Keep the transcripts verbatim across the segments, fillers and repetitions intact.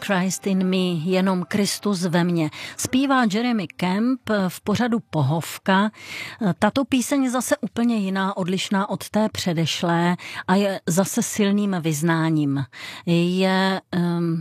Christ in me, jenom Kristus ve mně. Zpívá Jeremy Camp v pořadu Pohovka. Tato píseň je zase úplně jiná, odlišná od té předešlé a je zase silným vyznáním. Je... Um,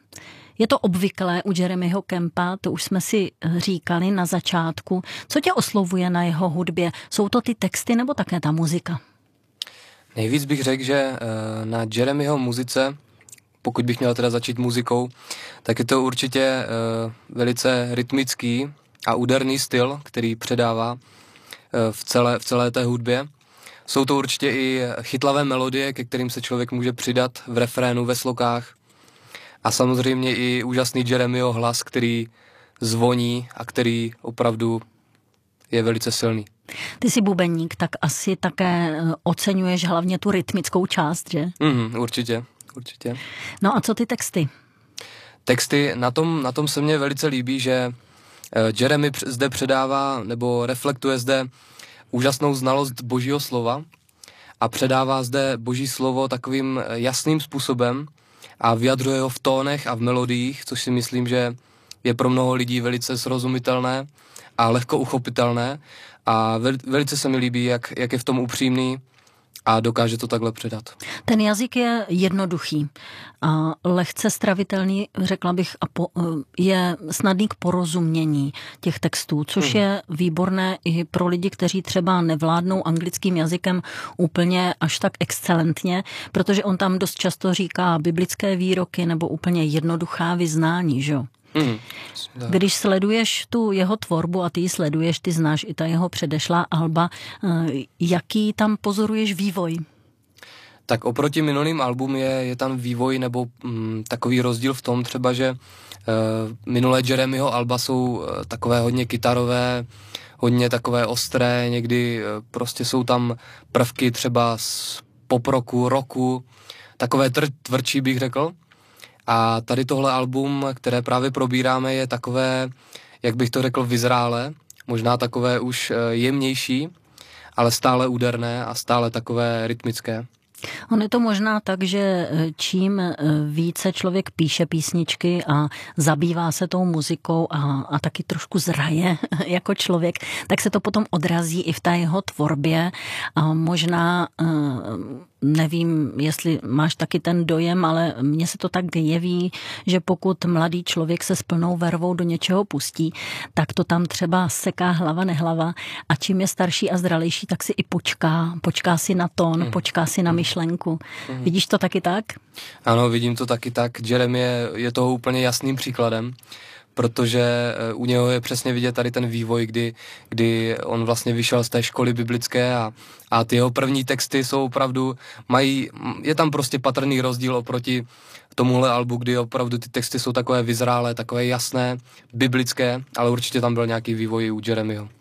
Je to obvyklé u Jeremyho Campa, to už jsme si říkali na začátku. Co tě oslovuje na jeho hudbě? Jsou to ty texty nebo také ta muzika? Nejvíc bych řekl, že na Jeremyho muzice, pokud bych měl teda začít muzikou, tak je to určitě velice rytmický a úderný styl, který předává v celé, v celé té hudbě. Jsou to určitě i chytlavé melodie, ke kterým se člověk může přidat v refrénu, ve slokách. A samozřejmě i úžasný Jeremyho hlas, který zvoní a který opravdu je velice silný. Ty jsi bubeník, tak asi také oceňuješ hlavně tu rytmickou část, že? Mm, určitě, určitě. No a co ty texty? Texty, na tom, na tom se mně velice líbí, že Jeremy zde předává nebo reflektuje zde úžasnou znalost Božího slova a předává zde Boží slovo takovým jasným způsobem, a vyjadřuje ho v tónech a v melodiích, což si myslím, že je pro mnoho lidí velice srozumitelné a lehko uchopitelné a velice se mi líbí, jak, jak je v tom upřímný a dokáže to takhle předat. Ten jazyk je jednoduchý a lehce stravitelný, řekla bych, a po, je snadný k porozumění těch textů, což hmm. je výborné i pro lidi, kteří třeba nevládnou anglickým jazykem úplně až tak excelentně, protože on tam dost často říká biblické výroky nebo úplně jednoduchá vyznání, že jo? Hmm. Když sleduješ tu jeho tvorbu a ty ji sleduješ, ty znáš i ta jeho předešlá alba, jaký tam pozoruješ vývoj? Tak oproti minulým album je, je tam vývoj nebo mm, takový rozdíl v tom třeba, že uh, minulé Jeremyho alba jsou uh, takové hodně kytarové, hodně takové ostré, někdy uh, prostě jsou tam prvky třeba z poproku, rocku, takové tr- tvrdší bych řekl. A tady tohle album, které právě probíráme, je takové, jak bych to řekl, vyzrálé, možná takové už jemnější, ale stále úderné a stále takové rytmické. On je to možná tak, že čím více člověk píše písničky a zabývá se tou muzikou a, a taky trošku zraje jako člověk, tak se to potom odrazí i v té jeho tvorbě a možná, nevím, jestli máš taky ten dojem, ale mně se to tak jeví, že pokud mladý člověk se s plnou vervou do něčeho pustí, tak to tam třeba seká hlava nehlava a čím je starší a zralejší, tak si i počká, počká si na tón, mm. počká si na myšlenku. Mm. Vidíš to taky tak? Ano, vidím to taky tak. Jeremy je, je toho úplně jasným příkladem, protože u něho je přesně vidět tady ten vývoj, kdy, kdy on vlastně vyšel z té školy biblické a, a ty jeho první texty jsou opravdu, mají, je tam prostě patrný rozdíl oproti tomuhle albu, kdy opravdu ty texty jsou takové vyzrálé, takové jasné, biblické, ale určitě tam byl nějaký vývoj u Jeremyho.